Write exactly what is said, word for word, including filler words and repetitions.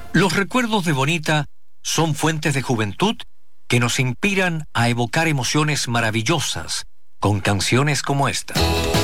Los recuerdos de Bonita son fuentes de juventud que nos inspiran a evocar emociones maravillosas con canciones como esta.